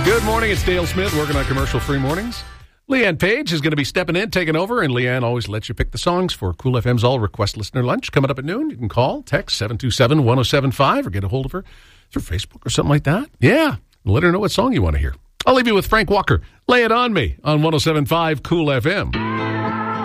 Good morning, it's Dale Smith working on Commercial-Free Mornings. Leanne Page is going to be stepping in, taking over, and Leanne always lets you pick the songs for Cool FM's All Request Listener Lunch. Coming up at noon, you can call, text 727-1075, or get a hold of her through Facebook or something like that. Yeah, let her know what song you want to hear. I'll leave you with Frank Walker. Lay It On Me on 107.5 Cool FM.